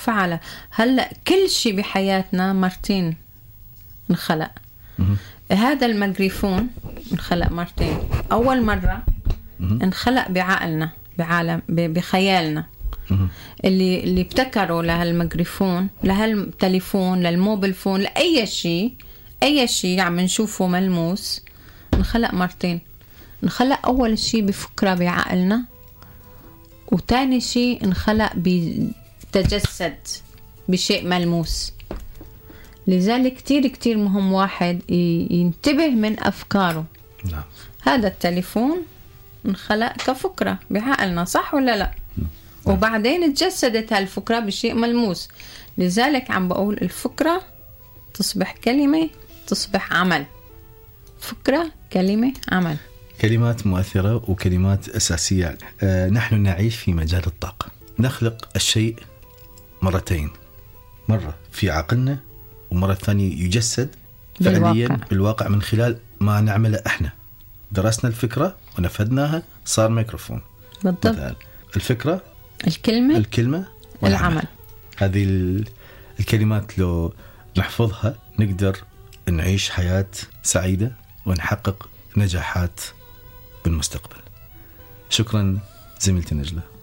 فعلا. هلأ كل شيء بحياتنا مرتين انخلق. هذا الميكروفون انخلق مرتين. أول مرة انخلق بعقلنا، بعالم، بخيالنا، اللي ابتكروا لهالميكروفون، لهالتليفون، للموبيل فون، لأي شيء، أي شيء عم نشوفه ملموس انخلق مرتين. انخلق أول شيء بفكرة بعقلنا، وتاني شيء انخلق بتجسد بشيء ملموس. لذلك كتير كتير مهم واحد ينتبه من أفكاره. نعم. هذا التليفون انخلق كفكرة بعقلنا، صح ولا لا؟ وبعدين تجسدت هالفكرة بشيء ملموس. لذلك عم بقول الفكرة تصبح كلمة، تصبح عمل. فكرة، كلمة، عمل. كلمات مؤثرة وكلمات أساسية. نحن نعيش في مجال الطاقة، نخلق الشيء مرتين، مرة في عقلنا ومرة ثانية يجسد فعليا بالواقع من خلال ما نعمله احنا. درسنا الفكرة ونفذناها، صار ميكروفون. بالضبط. مثلا الفكرة، الكلمة والعمل. هذه الكلمات لو نحفظها نقدر نعيش حياة سعيدة ونحقق نجاحات بالمستقبل. شكرا زميلتي نجلة.